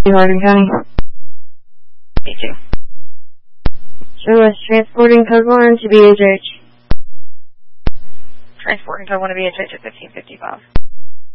Hardin County. Me too. Show us transporting code 1 to BHH. Transporting code 1 to BHH at 1555.